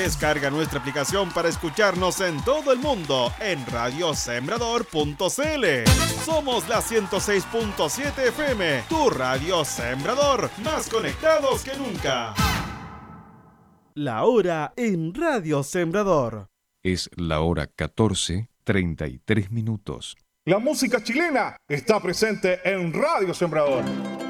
Descarga nuestra aplicación para escucharnos en todo el mundo en radiosembrador.cl. Somos la 106.7 FM, tu radio Sembrador, más conectados que nunca. La hora en Radio Sembrador. Es la hora 14:33. La música chilena está presente en Radio Sembrador.